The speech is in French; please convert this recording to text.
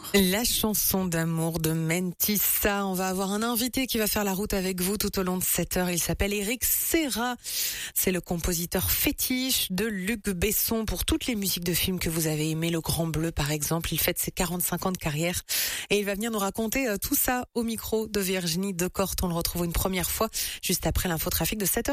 La chanson d'amour de Mentissa. On va avoir un invité qui va faire la route avec vous tout au long de cette heure. Il s'appelle Éric Serra. C'est le compositeur fétiche de Luc Besson pour toutes les musiques de films que vous avez aimées. Le Grand Bleu, par exemple. Il fête ses 45 ans de carrière et il va venir nous raconter tout ça au micro de Virginie Decorte. On le retrouve une première fois juste après l'infotrafic de 7h.